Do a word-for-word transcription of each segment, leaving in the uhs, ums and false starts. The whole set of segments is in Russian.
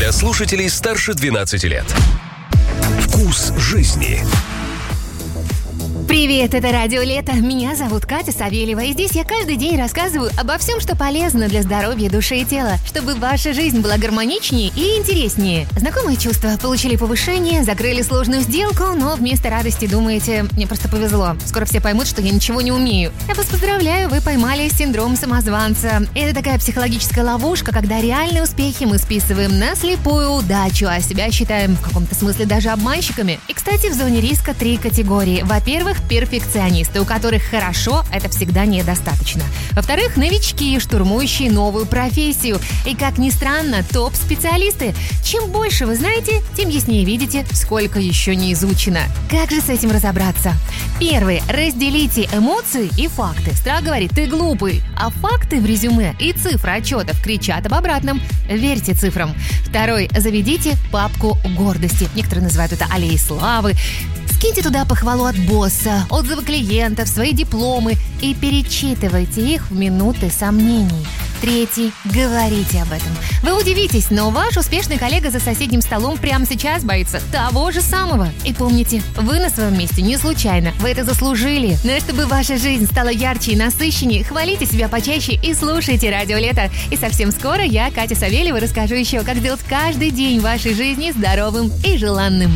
для слушателей старше двенадцати лет. Вкус жизни. Привет, это Радио Лето. Меня зовут Катя Савельева, и здесь я каждый день рассказываю обо всем, что полезно для здоровья души и тела, чтобы ваша жизнь была гармоничнее и интереснее. Знакомые чувства, получили повышение, закрыли сложную сделку, но вместо радости думаете: мне просто повезло, скоро все поймут, что я ничего не умею. Я вас поздравляю, вы поймали синдром самозванца. Это такая психологическая ловушка, когда реальные успехи мы списываем на слепую удачу, а себя считаем в каком-то смысле даже обманщиками. И, кстати, в зоне риска три категории. Во-первых, перфекционисты, у которых хорошо — это всегда недостаточно. Во-вторых, новички, штурмующие новую профессию. И, как ни странно, топ-специалисты. Чем больше вы знаете, тем яснее видите, сколько еще не изучено. Как же с этим разобраться? Первый. Разделите эмоции и факты. Страх говорит: ты глупый. А факты в резюме и цифры отчетов кричат об обратном. Верьте цифрам. Второй. Заведите папку гордости. Некоторые называют это аллеей славы. Скиньте туда похвалу от босса, отзывы клиентов, свои дипломы и перечитывайте их в минуты сомнений. Третий. Говорите об этом. Вы удивитесь, но ваш успешный коллега за соседним столом прямо сейчас боится того же самого. И помните, вы на своем месте не случайно. Вы это заслужили. Но чтобы ваша жизнь стала ярче и насыщеннее, хвалите себя почаще и слушайте Радио Лето. И совсем скоро я, Катя Савельева, расскажу еще, как сделать каждый день вашей жизни здоровым и желанным.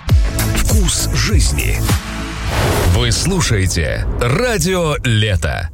Вкус жизни. Вы слушаете Радио Лето.